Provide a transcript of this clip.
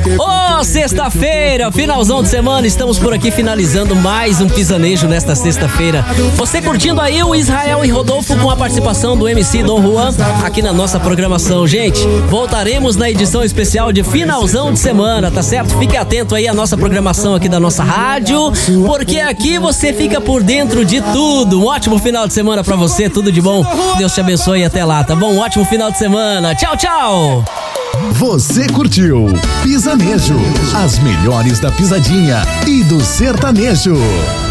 Ô, sexta-feira, finalzão de semana, estamos por aqui finalizando mais um Pisanejo nesta sexta-feira. Você curtindo aí o Israel e Rodolfo com a participação do MC Dom Juan aqui na nossa programação. Gente, voltaremos na edição especial de finalzão de semana, tá certo? Fique atento aí à nossa programação aqui da nossa rádio, porque aqui você fica por dentro de tudo. Um ótimo final de semana pra você, tudo de bom. Deus te abençoe e até lá, tá bom? Um ótimo final de semana. Tchau, tchau! Você curtiu Pisanejo, as melhores da pisadinha e do sertanejo.